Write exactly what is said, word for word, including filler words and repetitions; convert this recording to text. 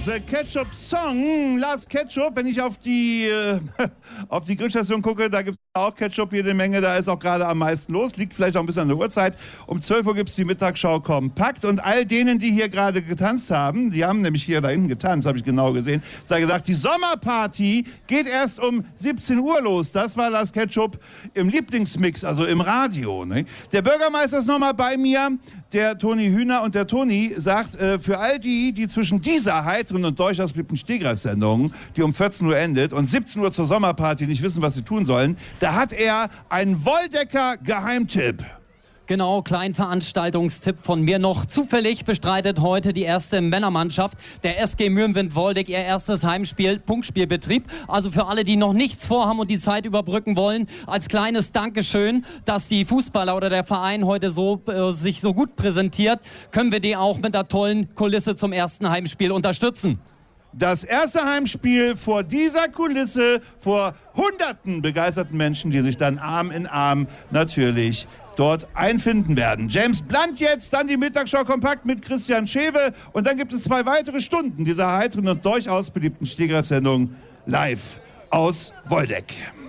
The Ketchup Song, Last Ketchup. Wenn ich auf die, äh, auf die Grillstation gucke, da gibt es auch Ketchup jede Menge. Da ist auch gerade am meisten los. Liegt vielleicht auch ein bisschen an der Uhrzeit. Um zwölf Uhr gibt es die Mittagsschau kompakt. Und all denen, die hier gerade getanzt haben, die haben nämlich hier da hinten getanzt, habe ich genau gesehen, sei gesagt, die Sommerparty geht erst um siebzehn Uhr los. Das war Last Ketchup im Lieblingsmix, also im Radio. Ne? Der Bürgermeister ist nochmal bei mir. Der Toni Hühner und der Toni sagt, äh, für all die, die zwischen dieser heiteren und durchaus beliebten Stehgreifsendung, die um vierzehn Uhr endet, und siebzehn Uhr zur Sommerparty nicht wissen, was sie tun sollen, da hat er einen Woldecker-Geheimtipp. Genau, Kleinveranstaltungstipp von mir noch. Zufällig bestreitet heute die erste Männermannschaft der S G Mürnwind-Woldeck ihr erstes Heimspiel, Punktspielbetrieb. Also für alle, die noch nichts vorhaben und die Zeit überbrücken wollen, als kleines Dankeschön, dass die Fußballer oder der Verein heute so, äh, sich so gut präsentiert, können wir die auch mit der tollen Kulisse zum ersten Heimspiel unterstützen. Das erste Heimspiel vor dieser Kulisse, vor hunderten begeisterten Menschen, die sich dann Arm in Arm natürlich dort einfinden werden. James Blunt jetzt, dann die Mittagsschau kompakt mit Christian Schewe und dann gibt es zwei weitere Stunden dieser heiteren und durchaus beliebten Stehgreifsendung live aus Woldeck.